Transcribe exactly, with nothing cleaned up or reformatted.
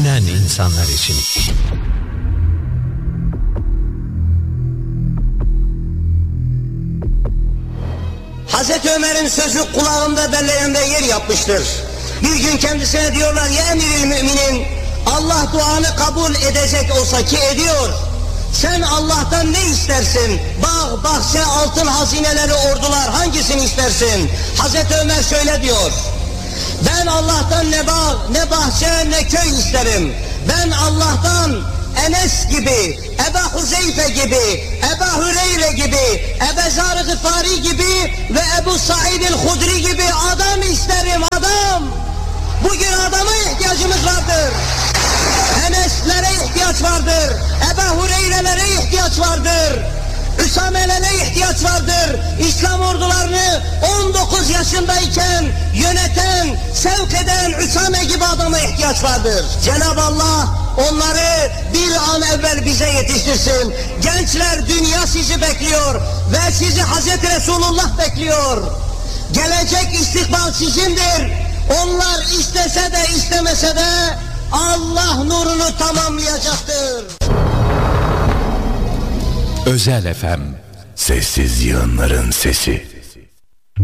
düşünen insanlar için. Hazreti Ömer'in sözü kulağımda belleyende yer yapmıştır. Bir gün kendisine diyorlar ya emiril müminin, Allah duanı kabul edecek olsa ki ediyor. Sen Allah'tan ne istersin? Bağ, bahçe, altın hazineleri, ordular, hangisini istersin? Hazreti Ömer şöyle diyor. Ben Allah'tan ne bağ, ne bahçe, ne köy isterim. Ben Allah'tan Enes gibi, Ebu Huzeyfe gibi, Ebu Hüreyre gibi, Ebu Zar-ı Gıfari gibi ve Ebu Said el-Hudri gibi adam isterim, adam. Bugün adama ihtiyacımız vardır. Enes'lere ihtiyaç vardır. Ebu Hureyre'lere ihtiyaç vardır. Üsame'lere ihtiyaç vardır. İslam ordularını on dokuz yaşındayken yöneten, sevk eden Üsame gibi adama ihtiyaç vardır. Cenab-ı Allah onları bir an evvel bize yetiştirsin. Gençler, dünya sizi bekliyor ve sizi Hazreti Resulullah bekliyor. Gelecek istikbal sizindir. Onlar istese de istemese de Allah nurunu tamamlayacaktır. Özel F M, sessiz yığınların sesi.